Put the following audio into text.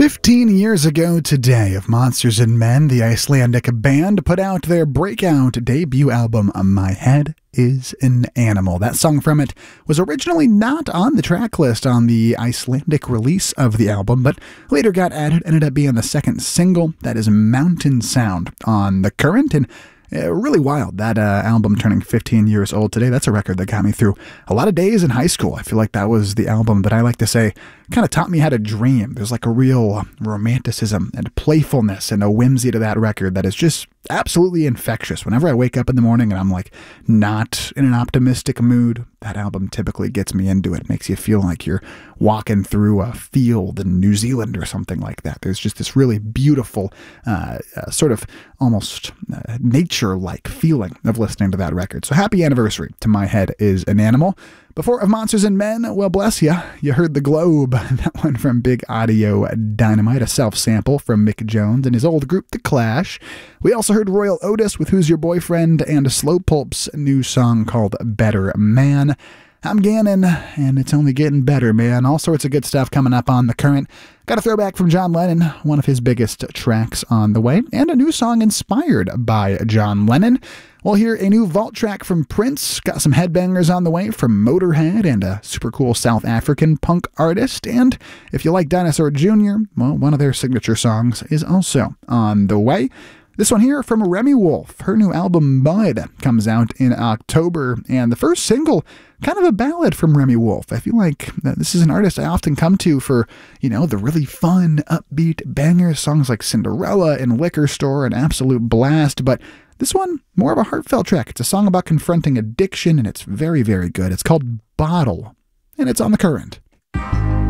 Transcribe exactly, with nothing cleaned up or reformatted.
Fifteen years ago today, of Monsters and Men, the Icelandic band put out their breakout debut album, My Head is an Animal. That song from it was originally not on the track list on the Icelandic release of the album, but later got added, ended up being the second single. That is Mountain Sound on the current, and Uh, really wild, that uh, album turning fifteen years old today. That's a record that got me through a lot of days in high school. I feel like that was the album that I like to say kind of taught me how to dream. There's like a real romanticism and playfulness and a whimsy to that record that is just absolutely infectious. Whenever I wake up in the morning and I'm like not in an optimistic mood, that album typically gets me into it. Makes you feel like you're walking through a field in New Zealand or something like that. There's just this really beautiful uh, uh, sort of almost uh, nature-like feeling of listening to that record. So happy anniversary to My Head is an Animal. Before, of Monsters and Men, well, bless ya, you heard The Globe. That one from Big Audio Dynamite, a self-sample from Mick Jones and his old group, The Clash. We also heard Royal Otis with Who's Your Boyfriend and Slow Pulp's new song called Better Man. I'm Gannon, and it's only getting better, man. All sorts of good stuff coming up on the current. Got a throwback from John Lennon, one of his biggest tracks on the way, and a new song inspired by John Lennon. We'll hear a new vault track from Prince, got some headbangers on the way from Motorhead and a super cool South African punk artist, and if you like Dinosaur Junior, well, one of their signature songs is also on the way. This one here from Remi Wolf. Her new album, Mud, comes out in October, and the first single, kind of a ballad from Remi Wolf. I feel like this is an artist I often come to for, you know, the really fun, upbeat bangers, songs like Cinderella and Liquor Store, an absolute blast, but this one, more of a heartfelt track. It's a song about confronting addiction, and it's very, very good. It's called Bottle, and it's on the current.